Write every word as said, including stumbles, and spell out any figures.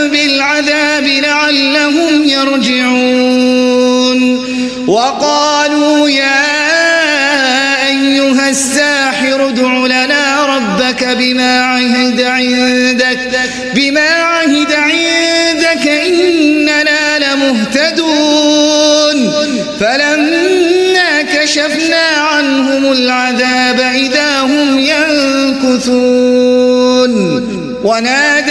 بالعذاب لعلهم يرجعون وقالوا يا أيها الساحر ادع لنا ربك بما عهد عندك بما عهد عندك إننا لمهتدون فلما كشفنا عنهم العذاب إذا هم ينكثون ونادى